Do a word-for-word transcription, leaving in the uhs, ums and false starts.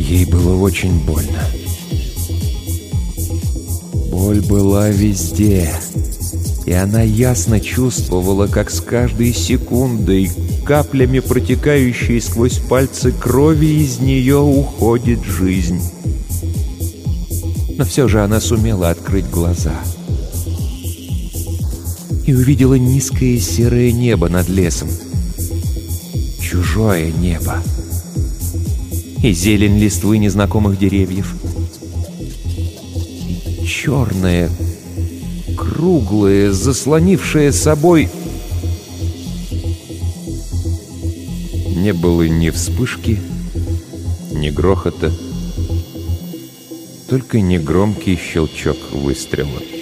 Ей было очень больно. Боль была везде, и она ясно чувствовала, как с каждой секундой, каплями протекающей сквозь пальцы крови, из нее уходит жизнь. Но все же она сумела открыть глаза и увидела низкое серое небо над лесом. Чужое небо. И зелень листвы незнакомых деревьев. И черное, круглое, заслонившее собой... Не было ни вспышки, ни грохота, только негромкий щелчок выстрела.